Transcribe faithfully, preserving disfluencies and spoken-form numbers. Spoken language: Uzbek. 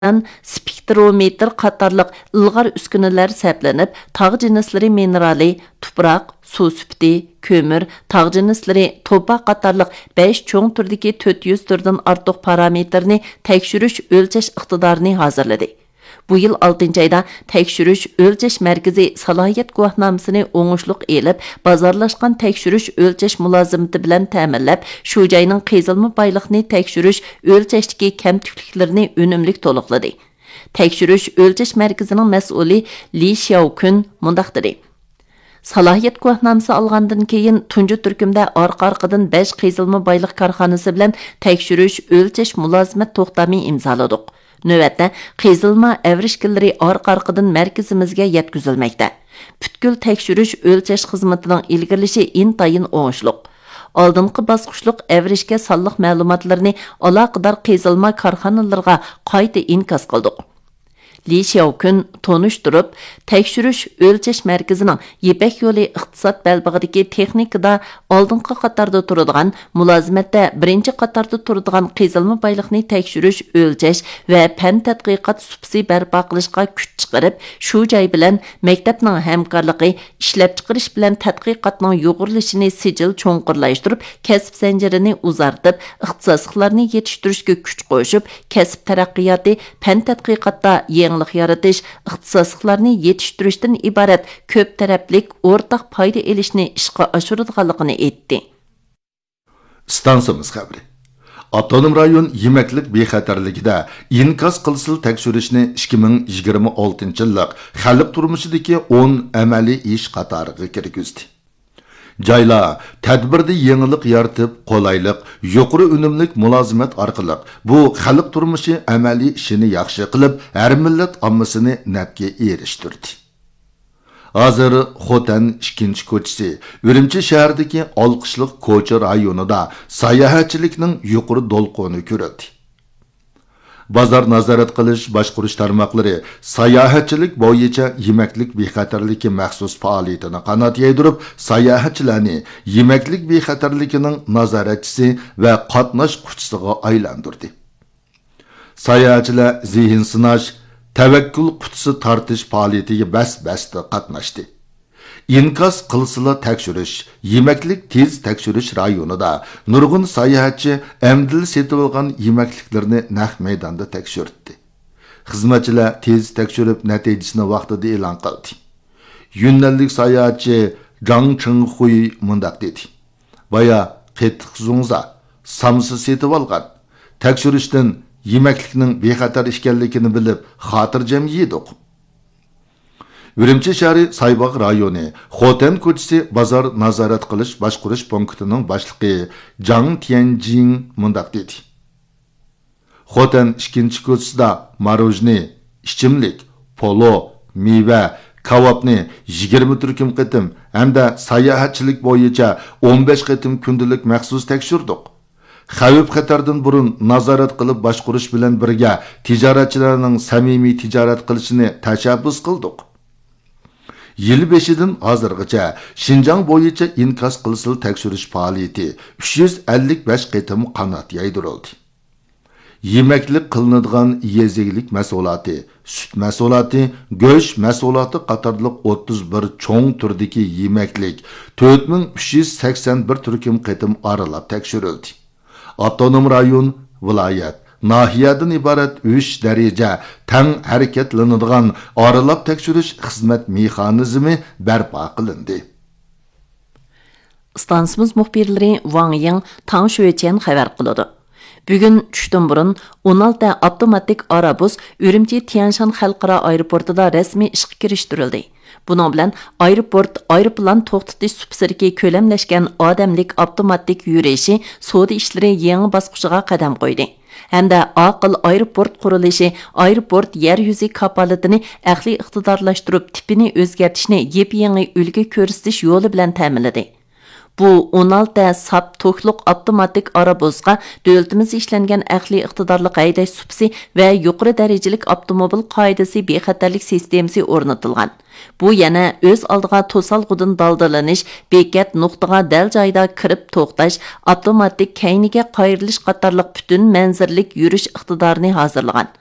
spektrometr qatarlıq ilğar üsküneler səplenib, tağ cinsleri minerali, tuproq, su süpti, kömür, tağ cinsleri, topa qatarlıq beş çoğun türdeki dört yüz türdən artıq parametrini tekşürüş ölçeş iqtidarını hazırladı. Bu yıl altıncı ayda tekşürüş ölçeş merkezi salahiyet guvahnamesini oңuşluq elib, bazarlaşqan tekşürüş ölçeş mulazimati bilan ta'minlab, shu joyning qezilma bayliqni tekşürüş ölçeşdeki kemtikliklerini önümlük to'liqladi. Tekşürüş ölçeş merkezining mas'uli Li Xiaokun mundaq dedi. Salahiyet guvahnamesi alğandan keyin tuncu türkümde arqa-arqadan beş qezilma bayliq karxanası bilan tekşürüş ölçeş mulazimat to'xtami imzaladık. Növətdə qezilma əvrişkilləri arqa-arqadan mərkəzimizə yetkizilməkdə. Bütkül tekşürüş ölçəş xizmətinin ilgirlişi intayın oңuşluq. Aldınqı basqışlıq əvrişkə sallıq məlumatlarını alaqadar qezilma karxanalarına qayta inkas qıldıq. Li Xiaokun tonuşturup, tekşürüş ölçeş merkezinin Yepek yolu iqtisad belbağıdaki texnikada aldınqı qatarda turadigan, mulazimatda birinci qatarda turadigan qezilma bayliqni tekşürüş ölçeş ve pen tadqiqat subsi barpo qilishga kuch chiqarib, shu joy bilan maktabning hamkorligi, ishlab chiqarish bilan tadqiqotning yo'g'rilishini sijil cho'nqirlashtirib, kasb zanjirini uzartib, ixtisosliklarni yetishtirishga kuch qo'shib, kasb taraqqiyoti, pen tadqiqotda yangilik yaratish, ixtisosliklarni yetishtirishdan iborat ko'p taraflik o'rtaq foyda elishni ishga oshiradiganligini aytdi. Stansimiz xabari. Avtonom rayon yemeklik bexatarligida inkas qilsil tekshirishni ikki ming yigirma oltinchi yillik xalq turmushidagi o'n amaliy ish qatoriga kirgizdi. Joylar tadbirda yangilik yaratib, qolaylik, yuqori unumlik mulozimat orqali bu xalq turmushi amaliy ishini yaxshi qilib, har millat ommasini nafga erishtirdi. Hozir Xotan ikkinchi ko'chasi, Urumchi shahridagi olqishliq ko'cha rayonida sayohatchilikning yuqori to'lqini ko'rildi. Bozor nazorat qilish boshqarish tarmoqlari sayohatchilik bo'yicha yemeklik bexatarligi maxsus faoliyatini qanot yaydirib, sayohatchilarni yemeklik bexatarligining nazoratchisi va qatnash quchisiga aylantirdi. Sayohatchilar zihin sinash, tavakkul qutisi tartish faoliyatiga bas-basda qatnashdi. İnkas qilsila tekshirish, yemeklik tez tekshirish rayonida nurg'un sayohatchi amdil setib olgan yemekliklarni naq maydonda tekshirdi. Xizmatchilar tez tekshirib natijasini vaqtida e'lon qildi. Yunnanlik sayohatchi Zhang Chenghui mundaq dedi. Baya qettiq zungza samsi setib olgan. Tekshirishdan yemeklikning bexatar ekanligini bilib, xotirjam yedik. Urumchi shahri Saybaq rayoni Xotan ko'chasi bozor nazorat qilish boshqarish punktining boshlig'i Zhang Tianjing mundaq dedi. Xotan ikkinchi ko'chasida marojni, ichimlik, polo, meva, kavobni yigirma turkum qitim hamda sayohatchilik bo'yicha o'n besh qitim kundalik maxsus tekshirdik. Xavf xatardan burun nazorat qilib boshqarish bilan birga tijoratchilarning samimiy tijorat qilishini tashabbus qildik. Yil beshidan hozirgacha Şinjan bo'yicha inkas qilsil tekshirish faoliyati uch yuz ellik besh qitim qanot yaydirildi. Yemeklik qilinadigan yeziglik mahsuloti, sut mahsuloti, go'sht mahsuloti qatorliq o'ttiz bir cho'ng turdagi yemeklik to'rt ming uch yuz sakson bir turkum qitim aralab tekshirildi. Avtonom rayon, viloyat, nahiyadan iborat uch daraja tang harakatlanadigan aralab tekshirish xizmat mexanizmi barpo qilindi. Stansimiz muxbirlari Wang Ying, Tang Shuechen xabar qiladi. Bugun tushdan burun o'n olti avtomatik arabus Urumchi Tianshan xalqaro aeroportida rasmiy ishga kirishtirildi. Bunun bilan aeroport aeroplan to'xtatish subsidiyasiga ko'lamlashgan odamlik avtomatik yurishi savdo ishlari yangi bosqichiga qadam qo'ydi. Hamda aql aeroport qurilishi aeroport yer yuzi kapolatini aqliy iqtidorlashtirib tipini o'zgartishni yep-yangi ulgu ko'rsatish yo'li bilan ta'minladi. Bu o'n olti sap to'kliq avtomatik arabusga davlatimiz ishlangan aqliy iqtidorli haydash subsi va yuqori darajalik avtomobil qoidasi bexatarlik sistemasi o'rnatilgan. Bu yana o'z oldiga to'salg'udan daldalanish, bekat nuqtaga dal joyda kirib to'xtash, avtomatik kayniga qayrilish qatorliq butun manzirlik yurish iqtidorini hozirlagan.